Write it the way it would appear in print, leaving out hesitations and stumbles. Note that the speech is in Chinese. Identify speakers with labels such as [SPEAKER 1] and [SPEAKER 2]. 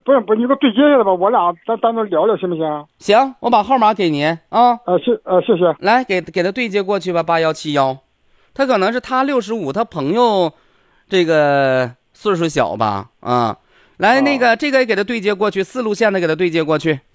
[SPEAKER 1] 不是，你给我对接一下吧，我俩咱单独聊聊行不行？
[SPEAKER 2] 行，我把号码给您啊。
[SPEAKER 1] 谢谢。
[SPEAKER 2] 来，给他对接过去吧，8171。他可能是他65，他朋友这个岁数小吧啊。来，那个这个也给他对接过去，4路线的给他对接过去。